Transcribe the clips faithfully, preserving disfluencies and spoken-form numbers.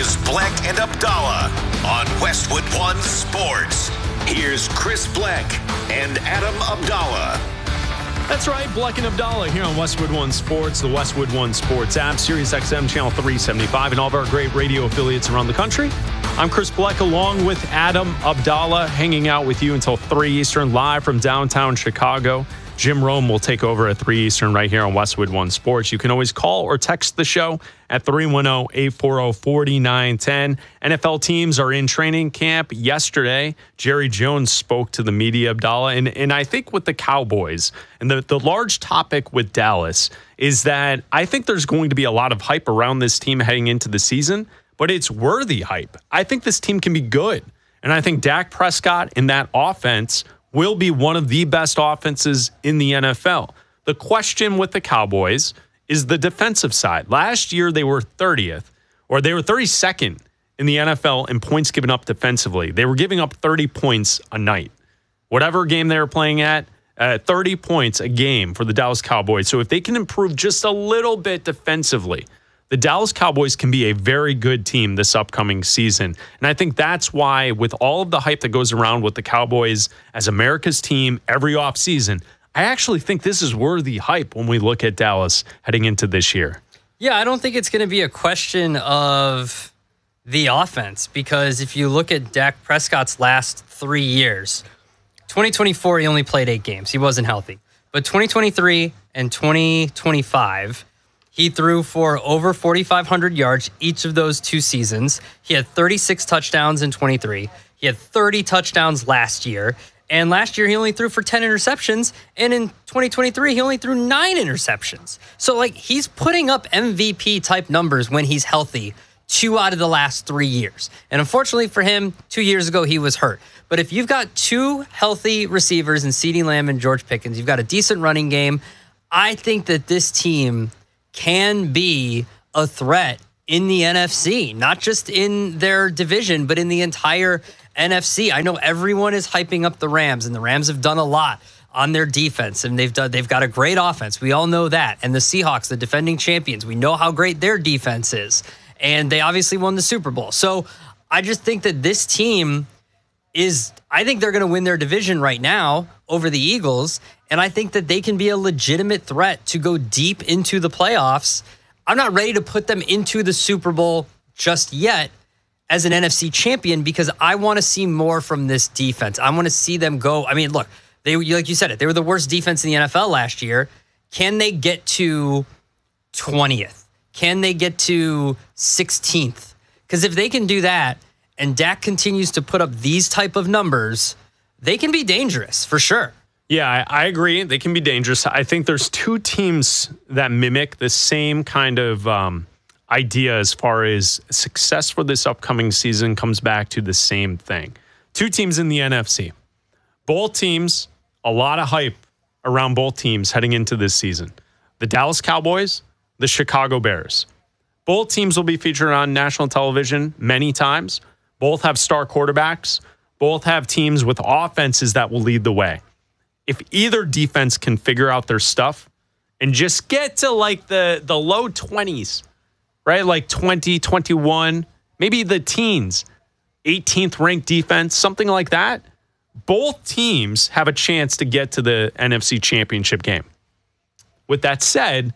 is Bleck and Abdallah on Westwood One Sports. Here's Chris Bleck and Adam Abdallah. That's right, Bleck and Abdallah here on Westwood One Sports, the Westwood One Sports app, Sirius X M Channel three seventy-five, and all of our great radio affiliates around the country. I'm Chris Bleck along with Adam Abdallah, hanging out with you until three Eastern, live from downtown Chicago. Jim Rome will take over at three Eastern right here on Westwood One Sports. You can always call or text the show at three one zero, eight four zero, four nine one zero. N F L teams are in training camp yesterday. Jerry Jones spoke to the media, Abdallah, and, and I think with the Cowboys, and the, the large topic with Dallas is that I think there's going to be a lot of hype around this team heading into the season, but it's worthy hype. I think this team can be good, and I think Dak Prescott in that offense will be one of the best offenses in the N F L. The question with the Cowboys is the defensive side. Last year, they were thirtieth, or they were thirty-second in the N F L in points given up defensively. They were giving up thirty points a night. Whatever game they were playing at, uh, thirty points a game for the Dallas Cowboys. So if they can improve just a little bit defensively, the Dallas Cowboys can be a very good team this upcoming season. And I think that's why, with all of the hype that goes around with the Cowboys as America's team every offseason, I actually think this is worthy hype when we look at Dallas heading into this year. Yeah, I don't think it's going to be a question of the offense, because if you look at Dak Prescott's last three years, twenty twenty-four, he only played eight games. He wasn't healthy. But twenty twenty-three and twenty twenty-five, he threw for over forty-five hundred yards each of those two seasons. He had thirty-six touchdowns in twenty-three. He had thirty touchdowns last year. And last year, he only threw for ten interceptions. And in twenty twenty-three, he only threw nine interceptions. So, like, he's putting up M V P-type numbers when he's healthy two out of the last three years. And unfortunately for him, two years ago, he was hurt. But if you've got two healthy receivers in CeeDee Lamb and George Pickens, you've got a decent running game, I think that this team can be a threat in the N F C, not just in their division, but in the entire N F C. I know everyone is hyping up the Rams, and the Rams have done a lot on their defense, and they've done, they've got a great offense. We all know that. And the Seahawks, the defending champions, we know how great their defense is. And they obviously won the Super Bowl. So I just think that this team is, I think they're going to win their division right now over the Eagles. And I think that they can be a legitimate threat to go deep into the playoffs. I'm not ready to put them into the Super Bowl just yet as an N F C champion, because I want to see more from this defense. I want to see them go. I mean, look, they like you said it, they were the worst defense in the N F L last year. Can they get to twentieth? Can they get to sixteenth? Because if they can do that and Dak continues to put up these type of numbers, they can be dangerous for sure. Yeah, I, I agree. They can be dangerous. I think there's two teams that mimic the same kind of um, idea as far as success for this upcoming season comes back to the same thing. Two teams in the N F C. Both teams, a lot of hype around both teams heading into this season. The Dallas Cowboys, the Chicago Bears. Both teams will be featured on national television many times. Both have star quarterbacks. Both have teams with offenses that will lead the way. If either defense can figure out their stuff and just get to like the, the low twenties, right? Like twenty, twenty-one, maybe the teens, eighteenth ranked defense, something like that. Both teams have a chance to get to the N F C Championship game. With that said,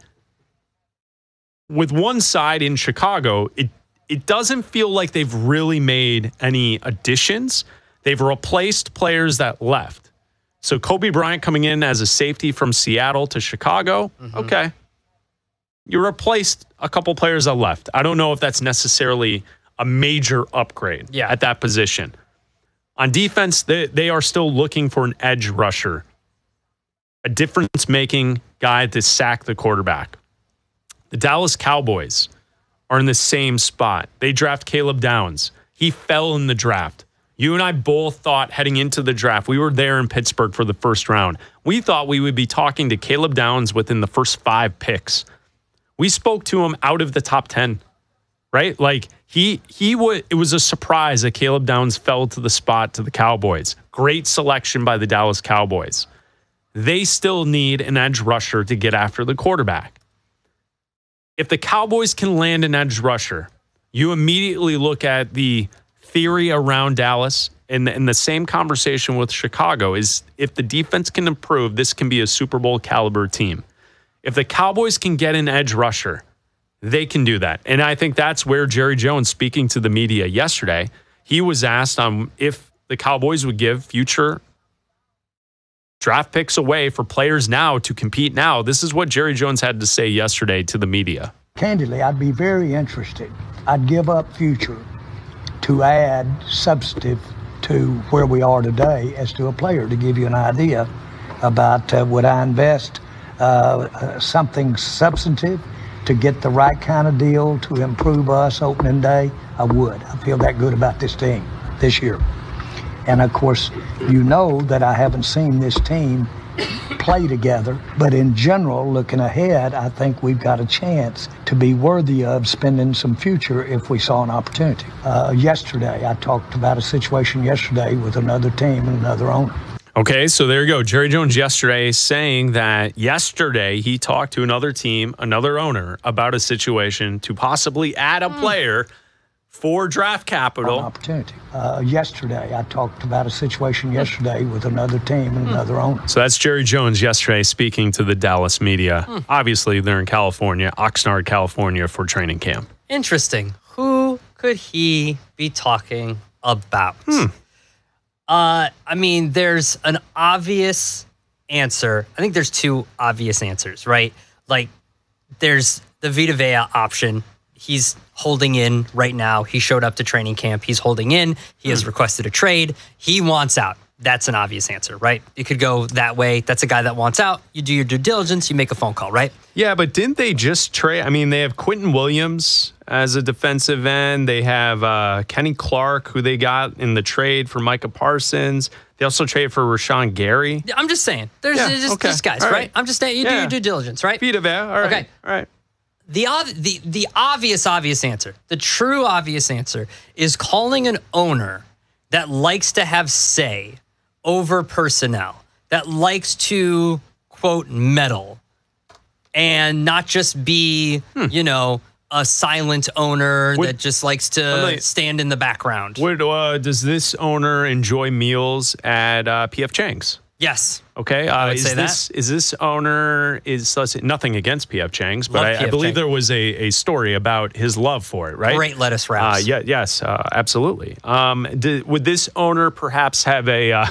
with one side in Chicago, it it doesn't feel like they've really made any additions. They've replaced players that left. So Kobe Bryant coming in as a safety from Seattle to Chicago. Mm-hmm. Okay. You replaced a couple players that left. I don't know if that's necessarily a major upgrade yeah. at that position. On defense, they, they are still looking for an edge rusher, a difference-making guy to sack the quarterback. The Dallas Cowboys are in the same spot. They draft Caleb Downs. He fell in the draft. You and I both thought heading into the draft, we were there in Pittsburgh for the first round. We thought we would be talking to Caleb Downs within the first five picks. We spoke to him out of the top ten, right? Like he he would. It was a surprise that Caleb Downs fell to the spot to the Cowboys. Great selection by the Dallas Cowboys. They still need an edge rusher to get after the quarterback. If the Cowboys can land an edge rusher, you immediately look at the theory around Dallas and, and the same conversation with Chicago is if the defense can improve, this can be a Super Bowl caliber team. If the Cowboys can get an edge rusher, they can do that. And I think that's where Jerry Jones, speaking to the media yesterday, he was asked um, if the Cowboys would give future draft picks away for players now to compete now. This is what Jerry Jones had to say yesterday to the media. Candidly, I'd be very interested. I'd give up future to add substantive to where we are today as to a player, to give you an idea about uh, would I invest uh, uh, something substantive to get the right kind of deal to improve us opening day. I would. I feel that good about this team this year. And of course, you know that I haven't seen this team play together, but in general, looking ahead, I think we've got a chance to be worthy of spending some future if we saw an opportunity. Uh, yesterday, I talked about a situation yesterday with another team and another owner. Okay, so there you go. Jerry Jones yesterday saying that yesterday he talked to another team, another owner, about a situation to possibly add a player for draft capital. An opportunity. Uh, yesterday, I talked about a situation yesterday with another team and another owner. So that's Jerry Jones yesterday speaking to the Dallas media. Hmm. Obviously, they're in California, Oxnard, California for training camp. Interesting. Who could he be talking about? Hmm. Uh, I mean, there's an obvious answer. I think there's two obvious answers, right? Like, there's the Vita Vea option. He's holding in right now. He showed up to training camp. He's holding in. He has requested a trade. He wants out. That's an obvious answer, right? You could go that way. That's a guy that wants out. You do your due diligence. You make a phone call, right? Yeah, but didn't they just trade? I mean, they have Quentin Williams as a defensive end. They have uh, Kenny Clark, who they got in the trade for Micah Parsons. They also traded for Rashawn Gary. I'm just saying. There's Yeah, just, okay. just guys, All right. right. I'm just saying. You Yeah. do your due diligence, right? Vita Vea. All right. Okay. All right. The, ob- the the obvious, obvious answer, the true obvious answer is calling an owner that likes to have say over personnel, that likes to, quote, meddle, and not just be, hmm. you know, a silent owner Would, that just likes to like, stand in the background. Would, uh, does this owner enjoy meals at uh, P F Chang's? Yes. Okay. Uh, I would is say this that. is this owner is let's say, nothing against P F Chang's, but Love I, P I F believe Chang's. there was a, a story about his love for it, right? Great lettuce wraps. Uh, yeah. Yes. Uh, absolutely. Um, did, would this owner perhaps have a uh,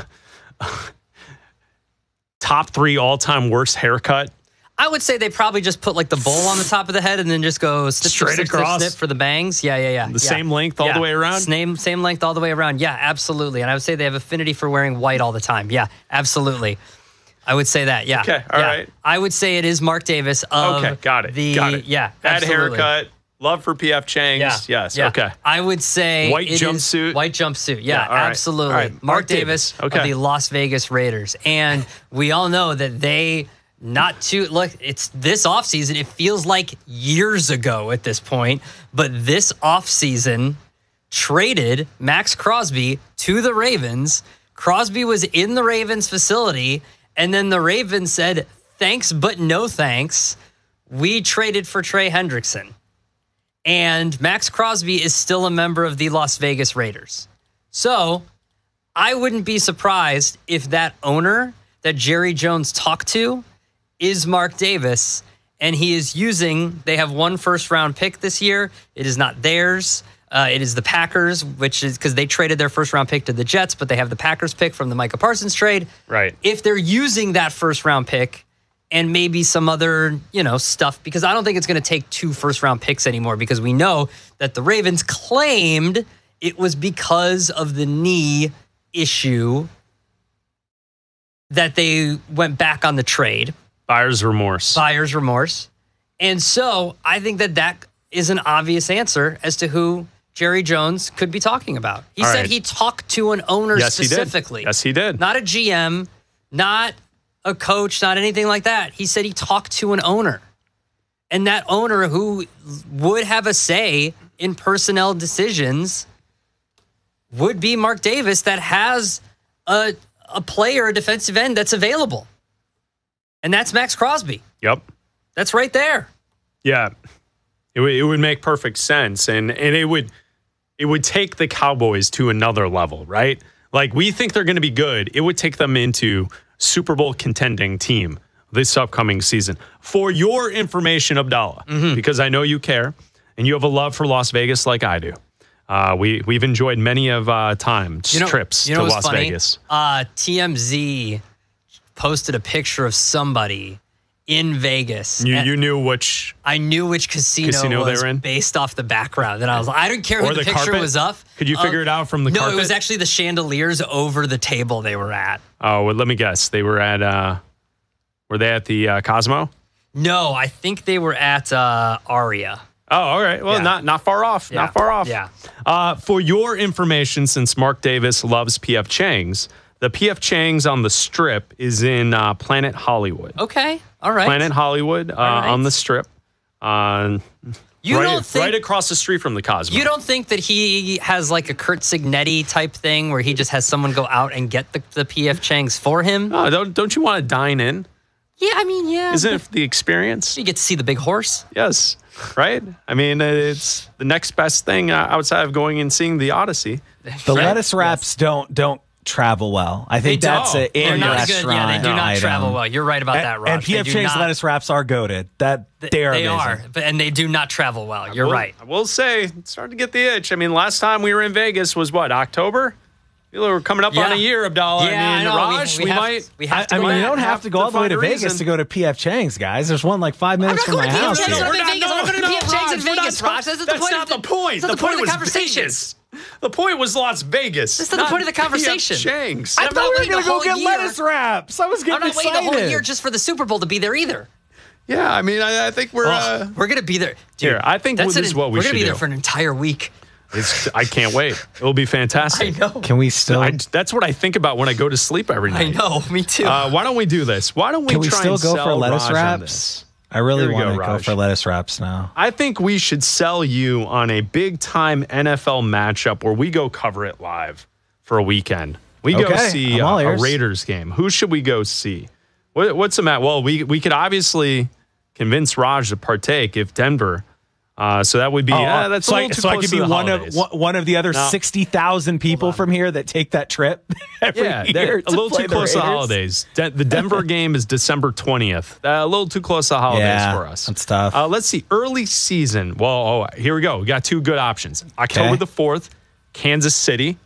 top three all time worst haircut? I would say they probably just put like the bowl on the top of the head and then just go snip, Straight snip, snip, across? snip for the bangs. Yeah, yeah, yeah. The yeah. same length all Yeah. the way around? Same, same length all the way around. Yeah, absolutely. And I would say they have affinity for wearing white all the time. Yeah, absolutely. I would say that. Yeah. Okay, all yeah. right. I would say it is Mark Davis of Okay, got it. The, got it. Yeah, Bad absolutely. haircut, love for P F Chang's. Yeah. Yes. Yeah. Okay. I would say White it is jumpsuit? White jumpsuit. Yeah, Yeah, all right. absolutely. All right. Mark, Mark Davis, Davis. Okay. of the Las Vegas Raiders. And we all know that they not too look, it's this offseason. It feels like years ago at this point, but this offseason traded Max Crosby to the Ravens. Crosby was in the Ravens facility, and then the Ravens said, thanks, but no thanks. We traded for Trey Hendrickson. And Max Crosby is still a member of the Las Vegas Raiders. So I wouldn't be surprised if that owner that Jerry Jones talked to is Mark Davis, and he is using, they have one first round pick this year. It is not theirs. Uh, it is the Packers, which is because they traded their first round pick to the Jets, but they have the Packers pick from the Micah Parsons trade. Right. If they're using that first round pick and maybe some other, you know, stuff, because I don't think it's going to take two first round picks anymore, because we know that the Ravens claimed it was because of the knee issue that they went back on the trade. Buyer's remorse. Buyer's remorse. And so I think that that is an obvious answer as to who Jerry Jones could be talking about. He All said right. he talked to an owner Yes, he did. specifically. Yes, he did. Not a G M, not a coach, not anything like that. He said he talked to an owner. And that owner who would have a say in personnel decisions would be Mark Davis, that has a, a player, a defensive end that's available. And that's Max Crosby. Yep. That's right there. Yeah. It, w- it would make perfect sense, and and it would it would take the Cowboys to another level, right? Like, we think they're going to be good. It would take them into Super Bowl contending team this upcoming season. For your information, Abdallah, mm-hmm. because I know you care and you have a love for Las Vegas like I do. Uh, we we've enjoyed many of uh, times you know, trips you know to Las funny? Vegas. Uh, T M Z posted a picture of somebody in Vegas. You you knew which I knew which casino, casino was they were in? based off the background. And I was like, I don't care who or the, the picture carpet? was of. Could you figure uh, it out from the no, carpet? No, it was actually the chandeliers over the table they were at. Oh, well, let me guess. They were at uh, were they at the uh, Cosmo? No, I think they were at uh, Aria. Oh, all right. Well, Yeah. not not far off. Yeah. Not far off. Yeah. Uh, for your information, since Mark Davis loves P F Chang's, the P F Chang's on the Strip is in uh, Planet Hollywood. Okay. All right. Planet Hollywood uh, right. on the Strip. Uh, You right, don't think right across the street from the Cosmo. You don't think that he has like a Kurt Signetti type thing where he just has someone go out and get the, the P F Chang's for him? Oh, don't don't you want to dine in? Yeah, I mean, yeah. Isn't it the experience? You get to see the big horse. Yes. Right? I mean, it's the next best thing uh, outside of going and seeing the Odyssey. The lettuce wraps don't don't travel well. I think They that's don't. an They're in not restaurant good. Yeah, they do not item. travel well. You're right about that, And, Raj. and P F They do Chang's not- lettuce wraps are goated. That they are They amazing. are, but and they do not travel well. You're Well, right. I will say, it's starting to get the itch. I mean, last time we were in Vegas was what, October? People were coming up Yeah. on a year, Abdallah. Yeah, I mean, I know. We- Raj, we we, have- might. we have I, to I go mean, you back. don't have Have to go all to the way find to a Vegas reason. to go to P F Chang's, guys. There's one like five minutes from my house. Chang's. No, I'm we're going to not- Vegas. I'm no, going to no, P F Chang's in Raj, we're Vegas, not- Raj. That's, That's the point. not of the point. That's the, point of was the conversation. Vegas. The point was Las Vegas. That's not the point of the conversation. P F Chang's. I I'm thought not we were waiting going to the go whole get year. lettuce wraps. I was I'm getting not excited. waiting the whole year just for the Super Bowl to be there either. Yeah, I mean, I, I think we're. Oh, Uh, we're going to be there. Dude, Here, I think that's this an- is what we We're should gonna be do. there for an entire week. it's, I can't wait. It'll be I fantastic. know. Can we still? I, that's what I think about when I go to sleep every I night. know. Me too. Uh, why don't we do this? Why don't we Can we try still and go sell for lettuce Raj on wraps? this? I really Here we want go, to go Raj. for lettuce wraps now. I think we should sell you on a big time N F L matchup where we go cover it live for a weekend. We go Okay, see I'm uh, all a ears. Raiders game. Who should we go see? What, what's the match? Well, we we could obviously convince Raj to partake if Denver. Uh, so that would be uh, that's so a I, little too so I close could to be the one holidays. of one, one of the other No. sixty thousand people from here that take that trip every Yeah, year. that- a to little play too the close to the Raiders. holidays. De- the Denver game is December twentieth. Uh, a little too close to the holidays Yeah, for us. that's tough. Uh, let's see. Early season. Well, oh, here we go. We got two good options. October Okay. the fourth, Kansas City.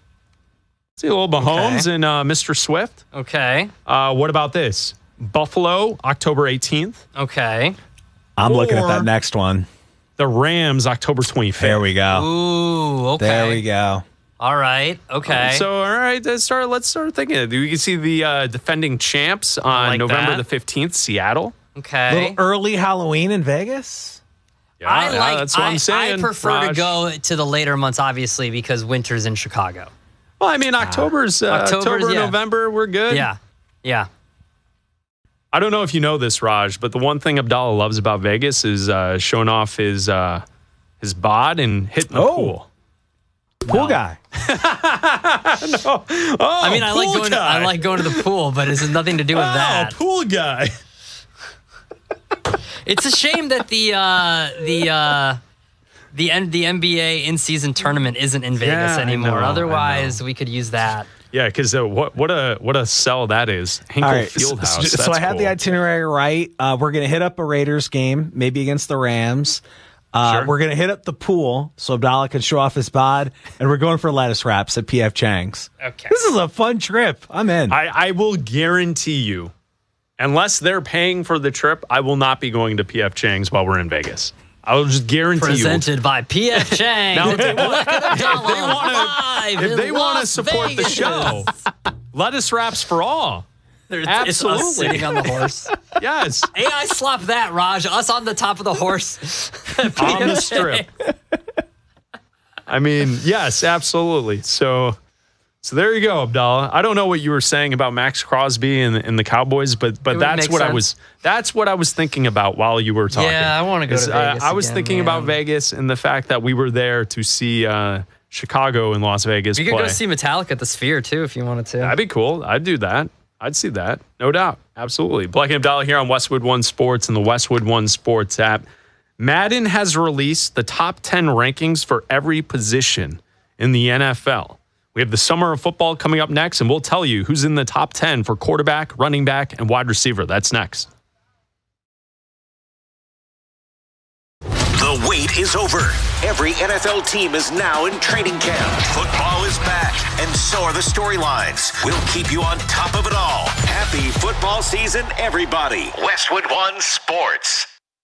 See a little Mahomes Okay. and uh, Mister Swift. okay. Uh, what about this? Buffalo, October eighteenth. Okay. I'm looking at Or- that next one. The Rams, October twenty-fifth. There we go. Ooh. Okay. There we go. All right. Okay. So, all right, let's start. Let's start thinking. We can see the uh, defending champs on like November that. the fifteenth, Seattle. okay. Little early Halloween in Vegas. Yeah, I yeah, like. that's what I, I'm saying. I prefer to Raj. go to the later months, obviously, because winter's in Chicago. Well, I mean, October's, uh, October's, October, yeah. November, we're good. Yeah. Yeah. I don't know if you know this, Raj, but the one thing Abdallah loves about Vegas is uh, showing off his uh, his bod and hitting the Oh. pool. Pool guy. Oh, I mean, I like pool going. To, I guy. like going to the pool, but it has nothing to do with Oh, that. pool guy. It's a shame that the uh, the uh, the N- the N B A in season tournament isn't in Vegas Yeah, I anymore. know, I Otherwise, we could use that. Yeah, because uh, what what a what a sell that is. Hinkle All right. So, Fieldhouse. so, That's so I had cool. the itinerary right. Uh, we're going to hit up a Raiders game, maybe against the Rams. Uh, Sure. We're going to hit up the pool so Abdallah can show off his bod. And we're going for lettuce wraps at P F Chang's. Okay. This is a fun trip. I'm in. I, I will guarantee you, unless they're paying for the trip, I will not be going to P F Chang's while we're in Vegas. I will just guarantee you. Presented by P F Chang. Now, if they want, if they want Live to, if in they want to Las support the Vegas. show, lettuce wraps for all. There's, Absolutely. It's us sitting on the horse. Yes, A I slap that, Raj. Us on the top of the horse. on the strip. I mean, yes, absolutely. So, so there you go, Abdallah. I don't know what you were saying about Max Crosby and, and the Cowboys, but but It would that's make what I sense. was. That's what I was thinking about while you were talking. Yeah, I wanna go to Is, uh, Vegas I was again, thinking about man. Vegas and the fact that we were there to see uh, Chicago and Las Vegas You could play. go see Metallica at the Sphere too if you wanted to. That'd be cool. I'd do that. I'd see that. No doubt. Absolutely. Black and Abdallah here on Westwood One Sports and the Westwood One Sports app. Madden has released the top ten rankings for every position in the N F L. We have the summer of football coming up next, and we'll tell you who's in the top ten for quarterback, running back, and wide receiver. That's next. The wait is over. Every N F L team is now in training camp. Football is back, and so are the storylines. We'll keep you on top of it all. Happy football season, everybody. Westwood One Sports.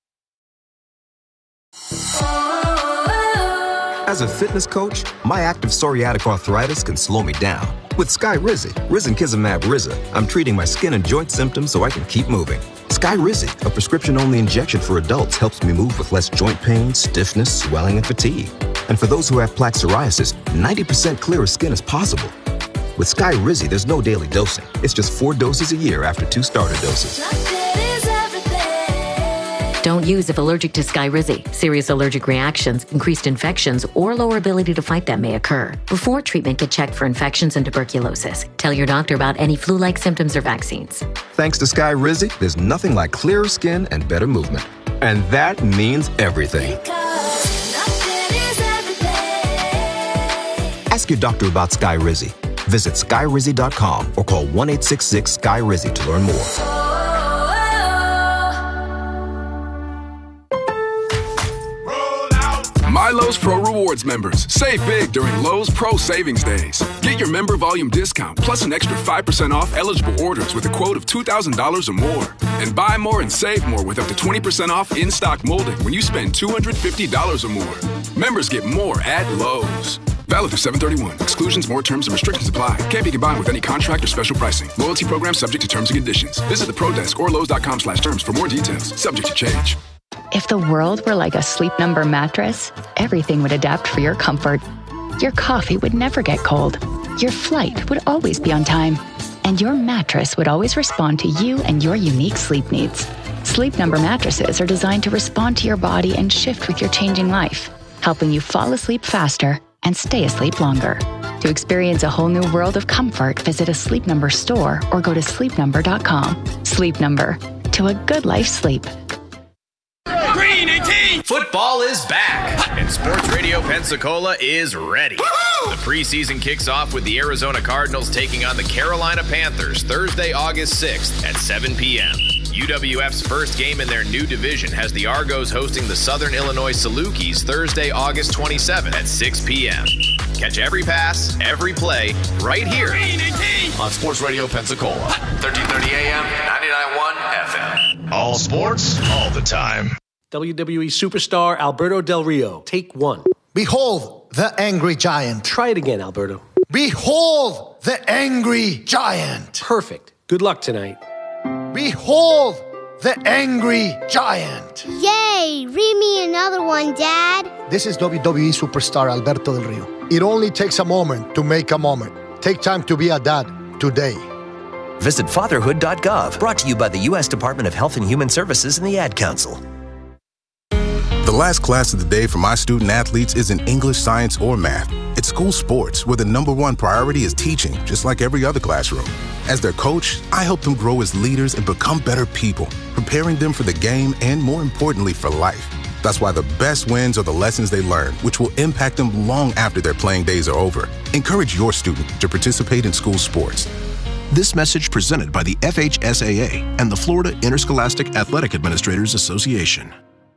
As a fitness coach, my active psoriatic arthritis can slow me down. With Skyrizi, risankizumab Riza, I'm treating my skin and joint symptoms so I can keep moving. Skyrizi, a prescription-only injection for adults, helps me move with less joint pain, stiffness, swelling, and fatigue. And for those who have plaque psoriasis, ninety percent clearer skin is possible. With Skyrizi, there's no daily dosing. It's just four doses a year after two starter doses. Don't use if allergic to Skyrizi. Serious allergic reactions, increased infections, or lower ability to fight them may occur. Before treatment, get checked for infections and tuberculosis. Tell your doctor about any flu-like symptoms or vaccines. Thanks to Skyrizi, there's nothing like clearer skin and better movement. And that means everything. Ask your doctor about Skyrizi. Visit skyrizi dot com or call one eight six six Sky Rizi to learn more. My Lowe's Pro Rewards members, save big during Lowe's Pro Savings Days. Get your member volume discount plus an extra five percent off eligible orders with a quote of two thousand dollars or more. And buy more and save more with up to twenty percent off in-stock molding when you spend two hundred fifty dollars or more. Members get more at Lowe's. Valid through seven thirty-one. Exclusions, more terms, and restrictions apply. Can't be combined with any contract or special pricing. Loyalty program subject to terms and conditions. Visit the Pro Desk or Lowe's dot com slash terms for more details. Subject to change. If the world were like a Sleep Number mattress, everything would adapt for your comfort. Your coffee would never get cold. Your flight would always be on time. And your mattress would always respond to you and your unique sleep needs. Sleep Number mattresses are designed to respond to your body and shift with your changing life, helping you fall asleep faster and stay asleep longer. To experience a whole new world of comfort, visit a Sleep Number store or go to sleep number dot com. Sleep Number. To a good life sleep. Green eighteen! Football is back, and Sports Radio Pensacola is ready. Woo-hoo! The preseason kicks off with the Arizona Cardinals taking on the Carolina Panthers Thursday, August sixth at seven p.m. U W F's first game in their new division has the Argos hosting the Southern Illinois Salukis Thursday, August twenty-seventh at six p.m. Catch every pass, every play, right here on Sports Radio Pensacola, thirteen thirty a.m., ninety-nine point one F M. All sports, all the time. W W E superstar Alberto Del Rio, take one. Behold the angry giant. Try it again, Alberto. Behold the angry giant. Perfect. Good luck tonight. Behold the angry giant. Yay! Read me another one, Dad. This is W W E superstar Alberto Del Rio. It only takes a moment to make a moment. Take time to be a dad today. Visit fatherhood dot gov. Brought to you by the U S Department of Health and Human Services and the Ad Council. The last class of the day for my student athletes isn't English, science, or math. It's school sports, where the number one priority is teaching, just like every other classroom. As their coach, I help them grow as leaders and become better people, preparing them for the game and, more importantly, for life. That's why the best wins are the lessons they learn, which will impact them long after their playing days are over. Encourage your student to participate in school sports. This message presented by the F H S A A and the Florida Interscholastic Athletic Administrators Association.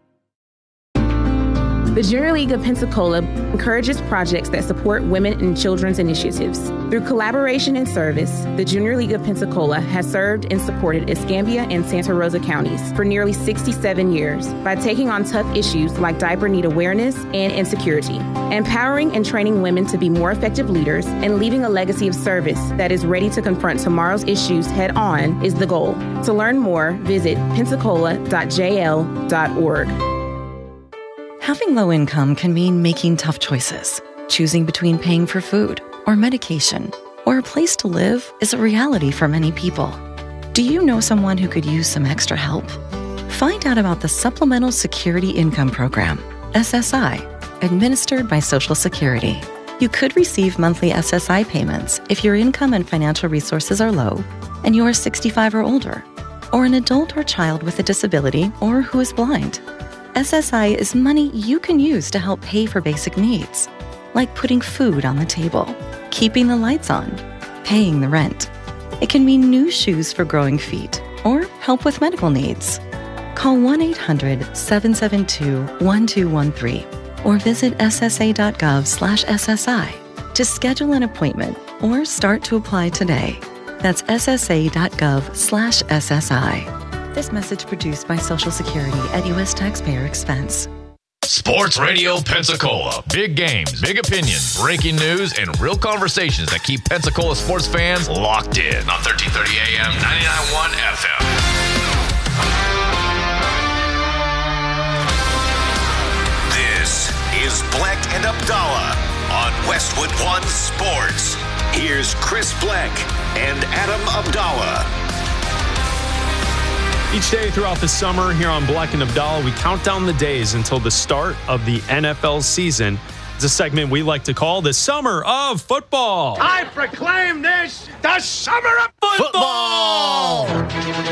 The Junior League of Pensacola encourages projects that support women and children's initiatives. Through collaboration and service, the Junior League of Pensacola has served and supported Escambia and Santa Rosa counties for nearly sixty-seven years by taking on tough issues like diaper need awareness and insecurity, empowering and training women to be more effective leaders, and leaving a legacy of service that is ready to confront tomorrow's issues head on is the goal. To learn more, visit pensacola dot j l dot org. Having low income can mean making tough choices. Choosing between paying for food or medication or a place to live is a reality for many people. Do you know someone who could use some extra help? Find out about the Supplemental Security Income Program, S S I, administered by Social Security. You could receive monthly S S I payments if your income and financial resources are low and you are sixty-five or older, or an adult or child with a disability or who is blind. S S I is money you can use to help pay for basic needs, like putting food on the table, keeping the lights on, paying the rent. It can mean new shoes for growing feet or help with medical needs. Call one eight hundred seven seven two one two one three or visit ssa.gov slash SSI to schedule an appointment or start to apply today. That's ssa.gov slash SSI. This message produced by Social Security at U S taxpayer expense. Sports Radio Pensacola. Big games, big opinions, breaking news, and real conversations that keep Pensacola sports fans locked in on thirteen thirty A M, ninety-nine point one F M. This is Bleck and Abdallah on Westwood One Sports. Here's Chris Bleck and Adam Abdallah. Each day throughout the summer here on Bleck and Abdallah, we count down the days until the start of the N F L season. It's a segment we like to call the Summer of Football. I proclaim this the Summer of Football! Football!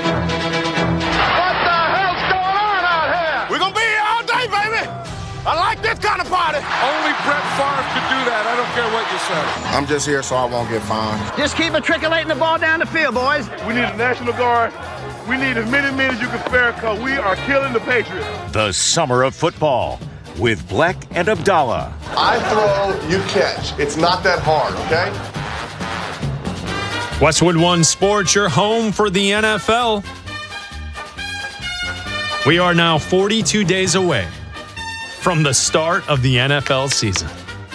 What the hell's going on out here? We're going to be here all day, baby! I like this kind of party. Only Brett Favre could do that. I don't care what you say. I'm just here so I won't get fined. Just keep matriculating the ball down the field, boys. We need a National Guard. We need as many men as you can spare because we are killing the Patriots. The Summer of Football with Bleck and Abdallah. I throw, you catch. It's not that hard, okay? Westwood One Sports, your home for the N F L. We are now forty-two days away from the start of the N F L season.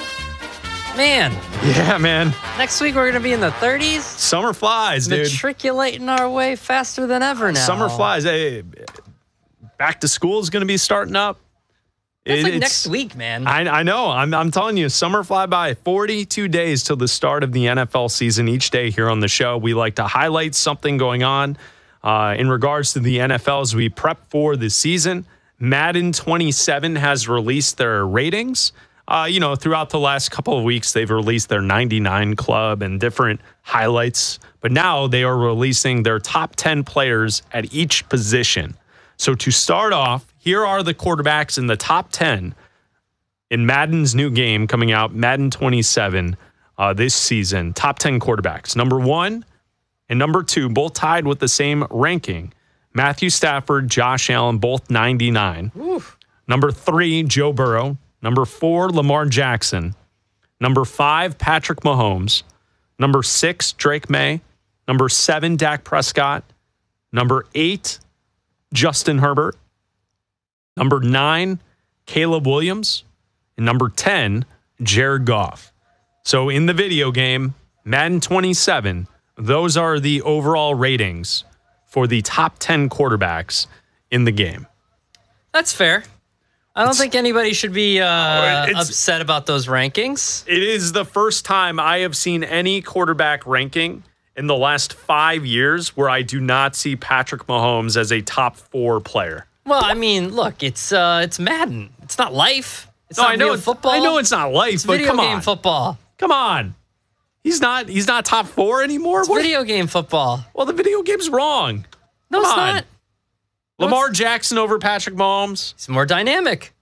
Man. Yeah, man. Next week we're going to be in the thirties. Summer flies, dude. Matriculating our way faster than ever now. Summer flies. Hey, back to school is going to be starting up. That's it, like it's, next week, man. I, I know. I'm, I'm telling you, summer fly by. forty-two days till the start of the N F L season. Each day here on the show, we like to highlight something going on uh, in regards to the N F L as we prep for the season. Madden twenty-seven has released their ratings. Uh, you know, throughout the last couple of weeks, they've released their ninety-nine club and different highlights. But now they are releasing their top ten players at each position. So to start off, here are the quarterbacks in the top ten in Madden's new game coming out, Madden twenty-seven, uh, this season. Top ten quarterbacks. Number one and number two, both tied with the same ranking. Matthew Stafford, Josh Allen, both ninety-nine. Oof. Number three, Joe Burrow. Number four, Lamar Jackson. Number five, Patrick Mahomes. Number six, Drake May. Number seven, Dak Prescott. Number eight, Justin Herbert. Number nine, Caleb Williams. And number ten, Jared Goff. So in the video game, Madden twenty-seven, those are the overall ratings for the top ten quarterbacks in the game. That's fair. I don't It's- think anybody should be uh, It's- upset about those rankings. It is the first time I have seen any quarterback ranking in the last five years where I do not see Patrick Mahomes as a top four player. Well, I mean, look, it's uh, it's Madden. It's not life. It's No, not I know real it's- football. I know it's not life, It's but video come game on. football. Come on. He's not he's not top four anymore. It's What- video game football. Well, the video game's wrong. No, Come it's on. not. Lamar Jackson over Patrick Mahomes. He's more dynamic.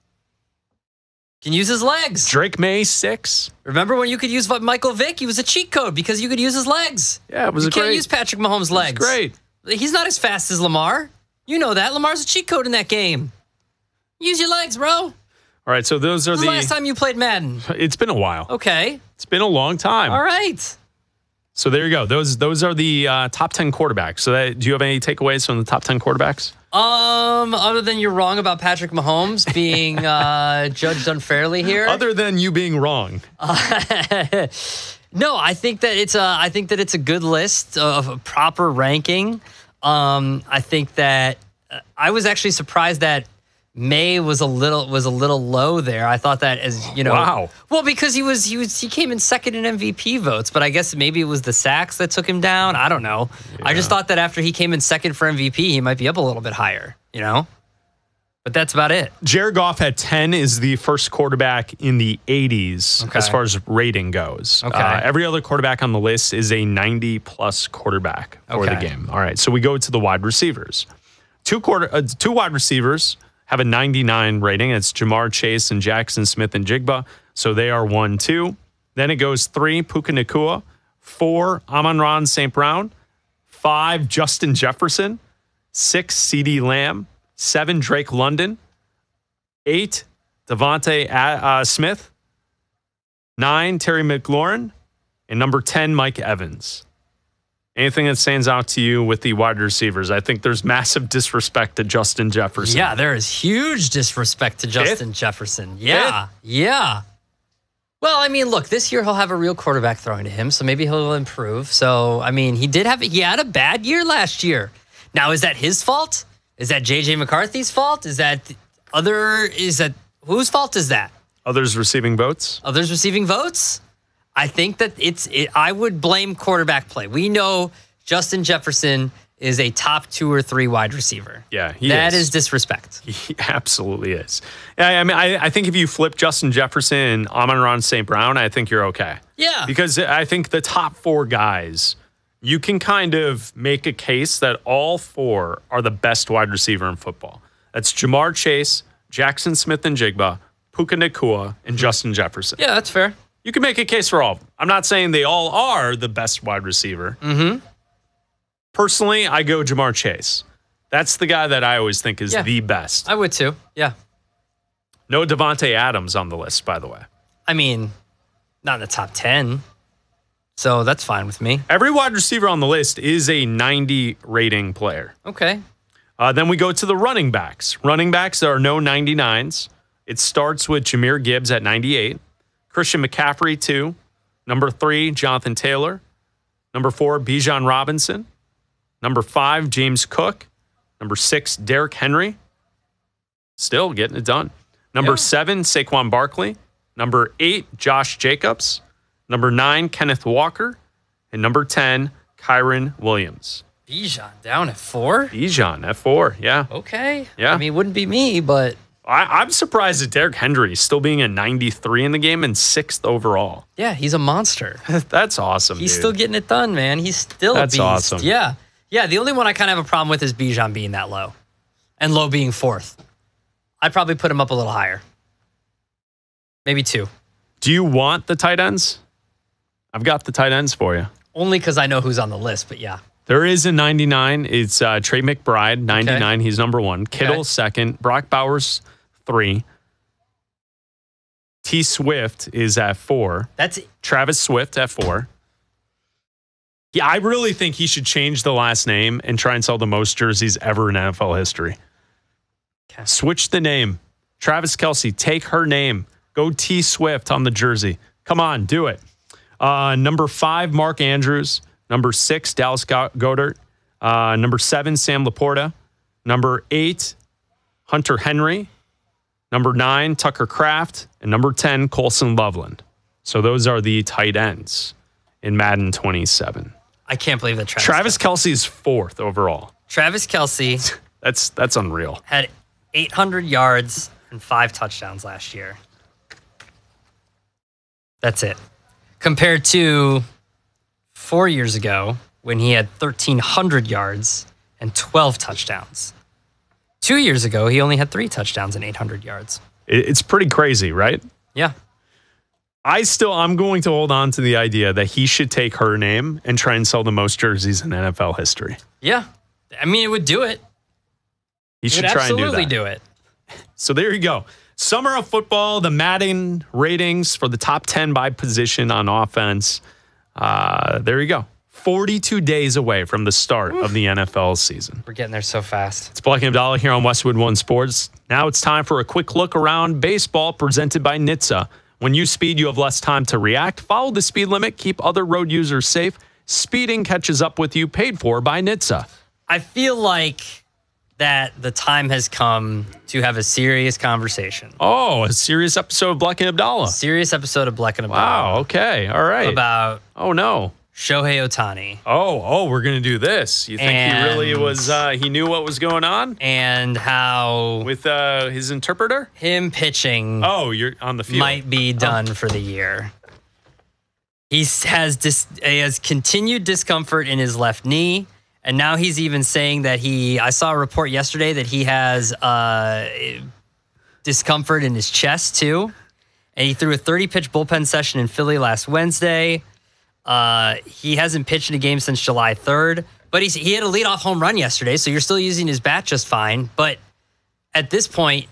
Can use his legs. Drake May, six. Remember when you could use Michael Vick? He was a cheat code because you could use his legs. Yeah, it was you a can't great- use Patrick Mahomes' legs. great. He's not as fast as Lamar. You know that. Lamar's a cheat code in that game. Use your legs, bro. All right, so those are When's the the last time you played Madden? It's been a while. Okay. It's been a long time. All right. So there you go. Those those are the uh, top ten quarterbacks. So that, do you have any takeaways from the top ten quarterbacks? Um, other than you're wrong about Patrick Mahomes being uh, judged unfairly here. Other than you being wrong. Uh, no, I think that it's a I think that it's a good list of a proper ranking. Um, I think that uh, I was actually surprised that May was a little was a little low there. I thought that as you know, Wow. well, because he was he was he came in second in M V P votes, but I guess maybe it was the sacks that took him down. I don't know. I just thought that after he came in second for M V P, he might be up a little bit higher. You know, but that's about it. Jared Goff at ten is the first quarterback in the eighties Okay. as far as rating goes. Okay. Uh, every other quarterback on the list is a ninety plus quarterback for the Okay. game. All right, so we go to the wide receivers. Two quarter, uh, two wide receivers have a ninety-nine rating. It's Jamar Chase and Jackson Smith and Jigba. So they are one, two. Then it goes three, Puka Nacua. Four, Amon-Ra Saint Brown. Five, Justin Jefferson. Six, CeeDee Lamb. Seven, Drake London. Eight, Devontae uh, Smith. Nine, Terry McLaurin. And number ten, Mike Evans. Anything that stands out to you with the wide receivers? I think there's massive disrespect to Justin Jefferson. Yeah, there is huge disrespect to Justin Fifth? Jefferson. Yeah, Fifth? yeah. Well, I mean, look, this year he'll have a real quarterback throwing to him, so maybe he'll improve. So, I mean, he did have he had a bad year last year. Now, is that his fault? Is that J J McCarthy's fault? Is that other? Is that whose fault is that? Others receiving votes. Others receiving votes. I think that it's, it, I would blame quarterback play. We know Justin Jefferson is a top two or three wide receiver. Yeah, he That is. is disrespect. He absolutely is. I, I mean, I, I think if you flip Justin Jefferson and Amon-Ra Saint Brown, I think you're okay. Yeah. Because I think the top four guys, you can kind of make a case that all four are the best wide receiver in football. That's Jamar Chase, Jackson Smith and Jigba, Puka Nacua, and Justin Jefferson. Yeah, that's fair. You can make a case for all of them. I'm not saying they all are the best wide receiver. Mm-hmm. Personally, I go Jamar Chase. That's the guy that I always think is Yeah. the best. I would too. Yeah. No Devontae Adams on the list, by the way. I mean, not in the top ten. So that's fine with me. Every wide receiver on the list is a ninety rating player. Okay. Uh, then we go to the running backs. Running backs, there are no ninety-nines. It starts with Jahmyr Gibbs at ninety-eight. Christian McCaffrey, two. Number three, Jonathan Taylor. Number four, Bijan Robinson. Number five, James Cook. Number six, Derrick Henry. Still getting it done. Number yeah. seven, Saquon Barkley. Number eight, Josh Jacobs. Number nine, Kenneth Walker. And number ten, Kyron Williams. Bijan down at four? Bijan at four, yeah. Okay. Yeah. I mean, it wouldn't be me, but... I, I'm surprised at Derrick Henry still being a ninety-three in the game and sixth overall. Yeah, he's a monster. That's awesome, He's dude. still getting it done, man. He's still That's a beast. awesome. Yeah. Yeah, the only one I kind of have a problem with is Bijan being that low. And low being fourth. I'd probably put him up a little higher. Maybe two. Do you want the tight ends? I've got the tight ends for you. Only because I know who's on the list, but yeah. There is a ninety-nine. It's uh, Trey McBride, ninety-nine. Okay. He's number one. Kittle, okay. second. Brock Bowers, three. T. Swift is at four. That's it. Travis Swift at four. Yeah, I really think he should change the last name and try and sell the most jerseys ever in N F L history. Okay. Switch the name. Travis Kelce, take her name. Go T. Swift on the jersey. Come on, do it. Uh, number five, Mark Andrews. Number six, Dallas Goedert. Uh, number seven, Sam Laporta. Number eight, Hunter Henry. Number nine, Tucker Kraft. And number ten, Colson Loveland. So those are the tight ends in Madden twenty-seven. I can't believe that Travis, Travis Kelce is fourth overall. Travis Kelce that's that's unreal. Had eight hundred yards and five touchdowns last year. That's it. Compared to four years ago when he had thirteen hundred yards and twelve touchdowns. Two years ago, he only had three touchdowns and eight hundred yards. It's pretty crazy, right? Yeah. I still, I'm going to hold on to the idea that he should take her name and try and sell the most jerseys in N F L history. Yeah. I mean, it would do it. He should try and do that. Absolutely do it. So there you go. Summer of football, the Madden ratings for the top ten by position on offense. Uh, there you go. forty-two days away from the start Oof. of the N F L season. We're getting there so fast. It's Black and Abdallah here on Westwood One Sports. Now it's time for a quick look around baseball presented by N H T S A. When you speed, you have less time to react. Follow the speed limit. Keep other road users safe. Speeding catches up with you. Paid for by N H T S A. I feel like that the time has come to have a serious conversation. Oh, a serious episode of Black and Abdallah. Serious episode of Black and Abdallah. Wow, okay. All right. About oh no. Shohei Ohtani. Oh, oh, we're going to do this. You think and, he really was, uh, he knew what was going on? And how... With uh, his interpreter? Him pitching... Oh, you're on the field. ...might be done oh. for the year. He has, dis- he has continued discomfort in his left knee, And now he's even saying that he, I saw a report yesterday that he has uh, discomfort in his chest too. And he threw a thirty-pitch bullpen session in Philly last Wednesday. Uh, he hasn't pitched in a game since July third. But he's, he had a leadoff home run yesterday, so you're still using his bat just fine. But at this point,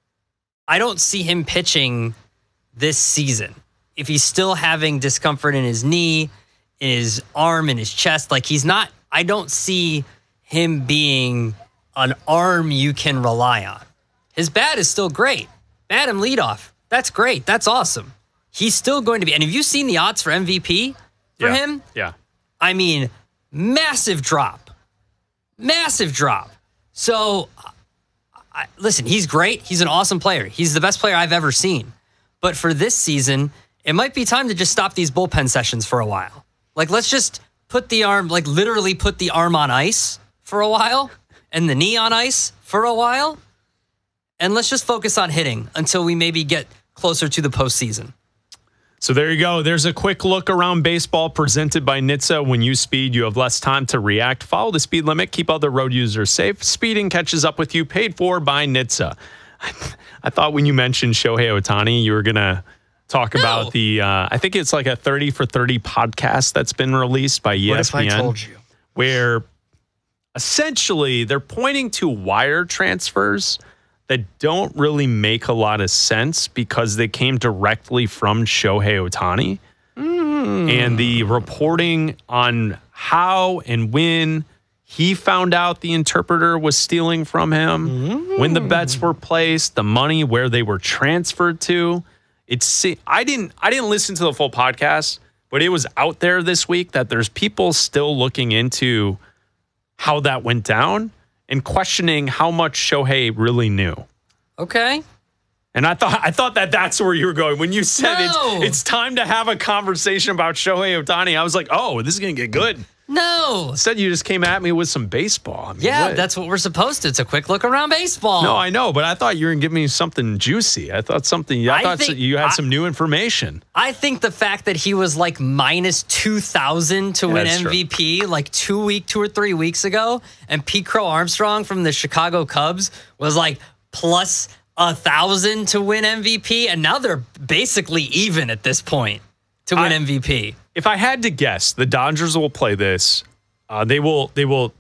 I don't see him pitching this season. If he's still having discomfort in his knee, in his arm, in his chest, like he's not, I don't see him being an arm you can rely on. His bat is still great. Bat him leadoff. That's great. That's awesome. He's still going to be, and have you seen the odds for M V P for yeah. him? Yeah. I mean, massive drop. Massive drop. So, I, listen, he's great. He's an awesome player. He's the best player I've ever seen. But for this season, it might be time to just stop these bullpen sessions for a while. Like, let's just put the arm, like literally put the arm on ice for a while and the knee on ice for a while. And let's just focus on hitting until we maybe get closer to the postseason. So there you go. There's a quick look around baseball presented by N H T S A. When you speed, you have less time to react. Follow the speed limit. Keep other road users safe. Speeding catches up with you. Paid for by N H T S A. I thought when you mentioned Shohei Ohtani, you were going to talk no. about the, uh, I think it's like a thirty for thirty podcast that's been released by E S P N. What if I told you? Where essentially they're pointing to wire transfers that don't really make a lot of sense because they came directly from Shohei Ohtani. Mm. And the reporting on how and when he found out the interpreter was stealing from him, mm. when the bets were placed, the money, where they were transferred to. It's I didn't I didn't listen to the full podcast, but it was out there this week that there's people still looking into how that went down and questioning how much Shohei really knew. Okay. And I thought I thought that that's where you were going. When you said no. it's, it's time to have a conversation about Shohei Ohtani, I was like, oh, this is going to get good. No. Instead, you just came at me with some baseball. I mean, yeah, what? That's what we're supposed to. It's a quick look around baseball. No, I know, but I thought you were going to give me something juicy. I thought something, I, I thought you had I, some new information. I think the fact that he was like minus two thousand to yeah, win M V P true. like two week, two or three weeks ago, and Pete Crow Armstrong from the Chicago Cubs was like plus a thousand to win M V P, and now they're basically even at this point to win I, M V P. If I had to guess, the Dodgers will play this. Uh, they will they will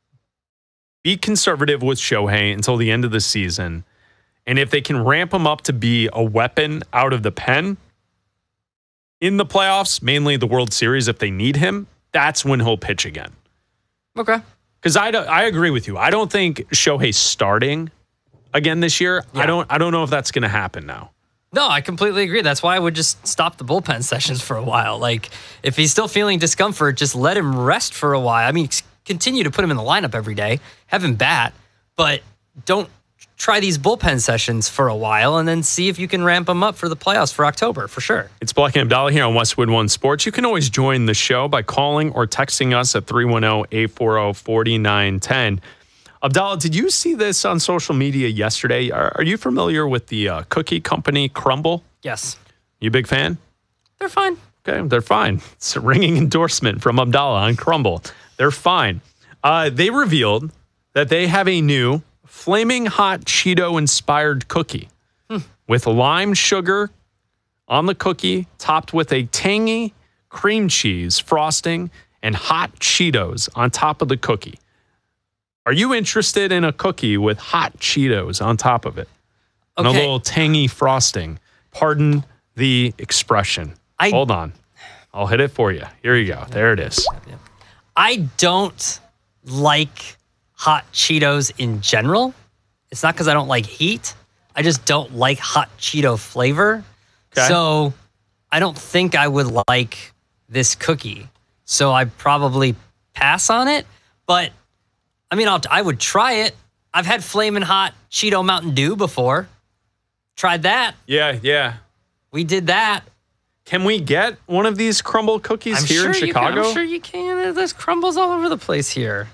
be conservative with Shohei until the end of the season. And if they can ramp him up to be a weapon out of the pen in the playoffs, mainly the World Series, if they need him, that's when he'll pitch again. Okay. Because I, I agree with you. I don't think Shohei's starting again this year. Yeah. I don't I don't know if that's going to happen now. No, I completely agree. That's why I would just stop the bullpen sessions for a while. Like, if he's still feeling discomfort, just let him rest for a while. I mean, continue to put him in the lineup every day, have him bat, but don't try these bullpen sessions for a while and then see if you can ramp him up for the playoffs for October, for sure. It's Black and Abdallah here on Westwood One Sports. You can always join the show by calling or texting us at three one zero, eight four zero, four nine one zero. Abdallah, did you see this on social media yesterday? Are, are you familiar with the uh, cookie company Crumbl? Yes. You a big fan? They're fine. Okay, they're fine. It's a ringing endorsement from Abdallah on Crumbl. They're fine. Uh, they revealed that they have a new Flaming Hot Cheeto-inspired cookie hmm. with lime sugar on the cookie, topped with a tangy cream cheese frosting and hot Cheetos on top of the cookie. Are you interested in a cookie with hot Cheetos on top of it? Okay. And a little tangy frosting. Pardon the expression. I, Hold on. I'll hit it for you. Here you go. There it is. I don't like hot Cheetos in general. It's not because I don't like heat. I just don't like hot Cheeto flavor. Okay. So I don't think I would like this cookie. So I'd probably pass on it. But I mean, I'll, I would try it. I've had Flamin' Hot Cheeto Mountain Dew before. Tried that. Yeah, yeah. We did that. Can we get one of these Crumbl cookies I'm here sure in Chicago? You can, I'm sure you can. There's crumbles all over the place here.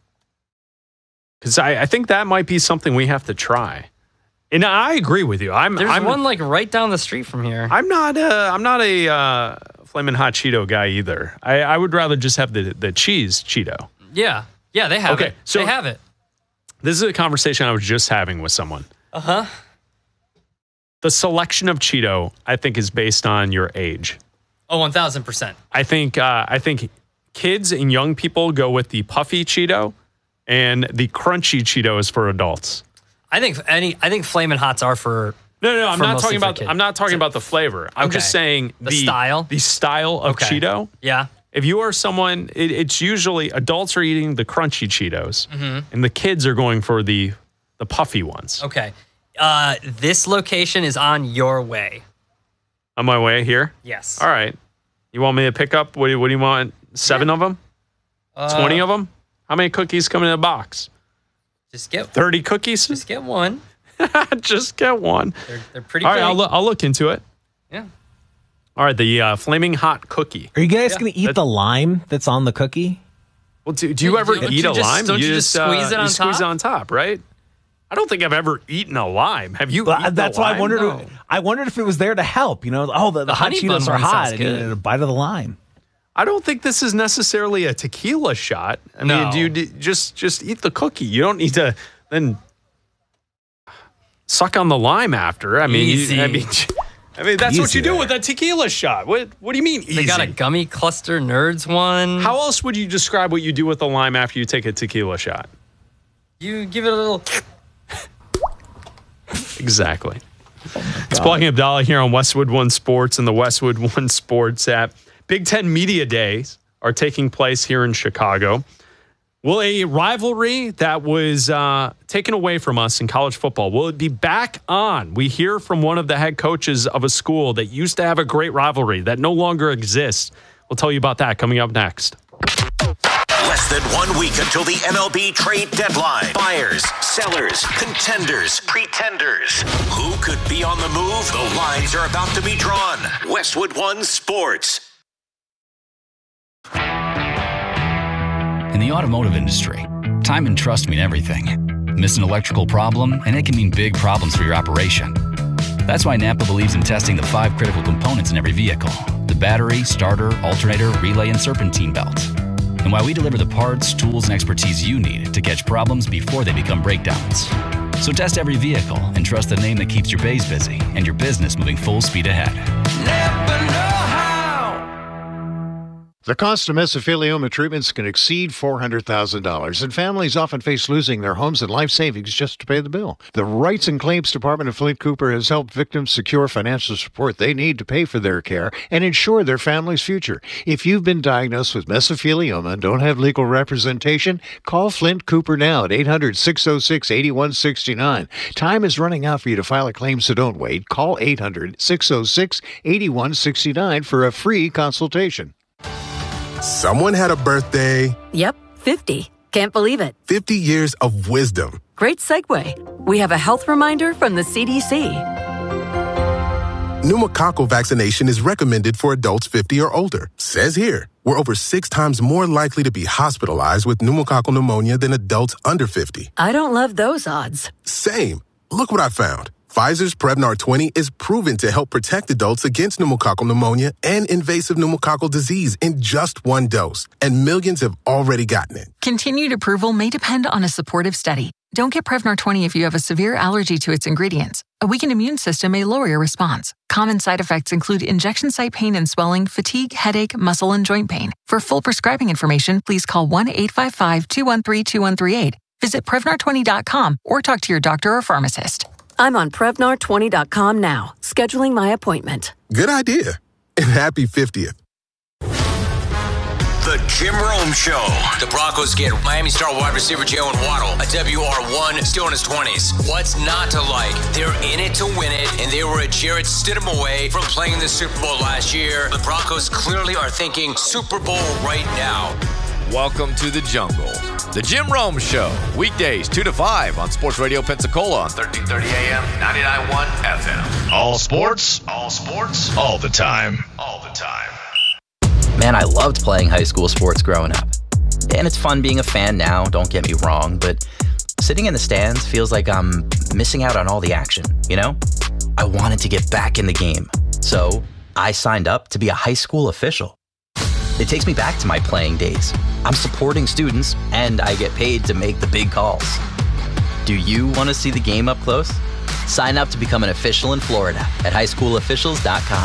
Because I, I think that might be something we have to try. And I agree with you. I'm. There's I'm, one like right down the street from here. I'm not. A, I'm not a uh, Flamin' Hot Cheeto guy either. I, I would rather just have the the cheese Cheeto. Yeah. Yeah, they have okay, it. So they have it. This is a conversation I was just having with someone. Uh-huh. The selection of Cheeto, I think, is based on your age. Oh, one thousand percent. I think uh, I think kids and young people go with the puffy Cheeto, and the crunchy Cheeto is for adults. I think any. I think Flamin' Hots are for. No, no, no I'm for not mostly talking for about. kids. I'm not talking about the flavor. I'm Okay. just saying The style? The style of Okay. Cheeto. Yeah. If you are someone, it, it's usually adults are eating the crunchy Cheetos, Mhm. and the kids are going for the the puffy ones. Okay. Uh, this location is on your way. On my way here. Yes. All right. You want me to pick up? What do you, what do you want? Seven of them? Uh, Twenty of them? How many cookies come in a box? Just get Thirty cookies. Just get one. Just get one. They're, they're pretty. All right, big. I'll, loo- I'll look into it. Yeah. All right, the uh, flaming hot cookie. Are you guys Yeah. going to eat the lime that's on the cookie? Well, do, do you ever Don't eat you a just- lime? don't you just squeeze uh, it on you squeeze top? it on top, right? I don't think I've ever eaten a lime. Have you? Well, eaten that's a why lime? I wondered. No. I wondered if it was there to help. You know, oh, the, the, The hot honey Cheetos bun are one hot. sounds And you good. need a bite of the lime. I don't think this is necessarily a tequila shot. I No. mean, do you do, just just eat the cookie. You don't need to then suck on the lime after. I mean, Easy. You, I mean, I mean that's what Easy you do there. with a tequila shot. What What do you mean easy? They got a gummy cluster nerds one. How else would you describe what you do with the lime after you take a tequila shot? You give it a little. Exactly. It's Paulie Abdallah here on Westwood One Sports and the Westwood One Sports app. Big Ten Media Days are taking place here in Chicago. Will a rivalry that was uh, taken away from us in college football, will it be back on? We hear from one of the head coaches of a school that used to have a great rivalry that no longer exists. We'll tell you about that coming up next. Less than one week until the M L B trade deadline. Buyers, sellers, contenders, pretenders. Who could be on the move? The lines are about to be drawn. Westwood One Sports. In the automotive industry, time and trust mean everything. Miss an electrical problem, and it can mean big problems for your operation. That's why Napa believes in testing the five critical components in every vehicle: the battery, starter, alternator, relay, and serpentine belt. And why we deliver the parts, tools, and expertise you need to catch problems before they become breakdowns. So test every vehicle and trust the name that keeps your bays busy and your business moving full speed ahead. Napa know-how. The cost of mesothelioma treatments can exceed four hundred thousand dollars, and families often face losing their homes and life savings just to pay the bill. The Rights and Claims Department of Flint Cooper has helped victims secure financial support they need to pay for their care and ensure their family's future. If you've been diagnosed with mesothelioma and don't have legal representation, call Flint Cooper now at eight hundred, six oh six, eight one six nine. Time is running out for you to file a claim, so don't wait. Call eight hundred, six oh six, eight one six nine for a free consultation. Someone had a birthday. Yep, fifty. Can't believe it. fifty years of wisdom. Great segue. We have a health reminder from the C D C. Pneumococcal vaccination is recommended for adults fifty or older. Says here, we're over six times more likely to be hospitalized with pneumococcal pneumonia than adults under fifty. I don't love those odds. Same. Look what I found. Pfizer's Prevnar twenty is proven to help protect adults against pneumococcal pneumonia and invasive pneumococcal disease in just one dose, and millions have already gotten it. Continued approval may depend on a supportive study. Don't get Prevnar twenty if you have a severe allergy to its ingredients. A weakened immune system may lower your response. Common side effects include injection site pain and swelling, fatigue, headache, muscle, and joint pain. For full prescribing information, please call one eight five five, two one three, two one three eight. Visit Prevnar twenty dot com or talk to your doctor or pharmacist. I'm on Prevnar twenty dot com now, scheduling my appointment. Good idea. And happy fiftieth. The Jim Rome Show. The Broncos get Miami star wide receiver Jalen Waddle, a W R one, still in his twenties. What's not to like? They're in it to win it, and they were a Jarrett Stidham away from playing the Super Bowl last year. The Broncos clearly are thinking Super Bowl right now. Welcome to the jungle. The Jim Rome Show. Weekdays, two to five on Sports Radio Pensacola on thirteen thirty A M, ninety-nine point one F M. All sports, all sports, all the time. All the time. Man, I loved playing high school sports growing up. And it's fun being a fan now, don't get me wrong, but sitting in the stands feels like I'm missing out on all the action, you know? I wanted to get back in the game. So I signed up to be a high school official. It takes me back to my playing days. I'm supporting students, and I get paid to make the big calls. Do you want to see the game up close? Sign up to become an official in Florida at high school officials dot com.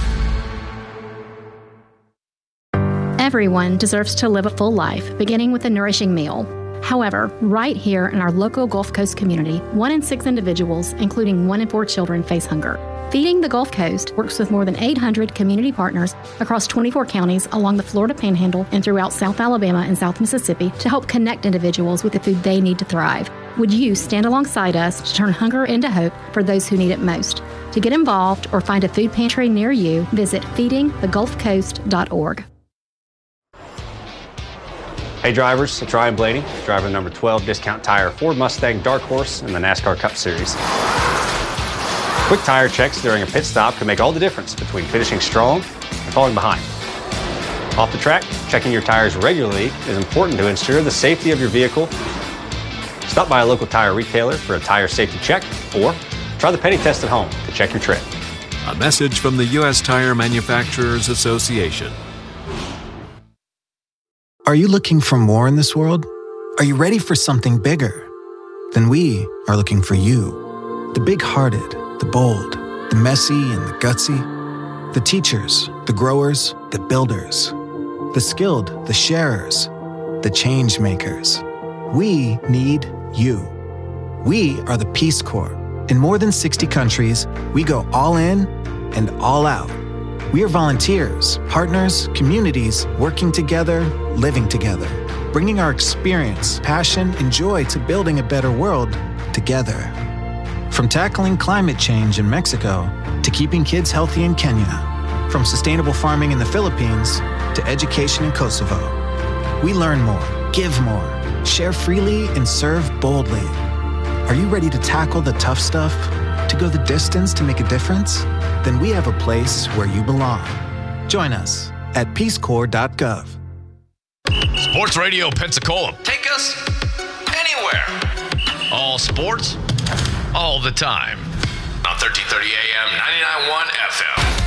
Everyone deserves to live a full life, beginning with a nourishing meal. However, right here in our local Gulf Coast community, one in six individuals, including one in four children, face hunger. Feeding the Gulf Coast works with more than eight hundred community partners across twenty-four counties along the Florida Panhandle and throughout South Alabama and South Mississippi to help connect individuals with the food they need to thrive. Would you stand alongside us to turn hunger into hope for those who need it most? To get involved or find a food pantry near you, visit feeding the gulf coast dot org. Hey drivers, it's Ryan Blaney, driver number twelve Discount Tire Ford Mustang Dark Horse in the NASCAR Cup Series. Quick tire checks during a pit stop can make all the difference between finishing strong and falling behind. Off the track, checking your tires regularly is important to ensure the safety of your vehicle. Stop by a local tire retailer for a tire safety check, or try the Penny Test at home to check your tread. A message from the U S Tire Manufacturers Association. Are you looking for more in this world? Are you ready for something bigger? Then we are looking for you. The big-hearted, the bold, the messy and the gutsy. The teachers, the growers, the builders. The skilled, the sharers, the change makers. We need you. We are the Peace Corps. In more than sixty countries, we go all in and all out. We are volunteers, partners, communities, working together, living together, bringing our experience, passion, and joy to building a better world together. From tackling climate change in Mexico to keeping kids healthy in Kenya, from sustainable farming in the Philippines to education in Kosovo. We learn more, give more, share freely, and serve boldly. Are you ready to tackle the tough stuff? To go the distance to make a difference? Then we have a place where you belong. Join us at peace corps dot gov. Sports Radio Pensacola. Take us anywhere. All sports, all the time. On thirteen thirty A M, ninety-nine point one F M.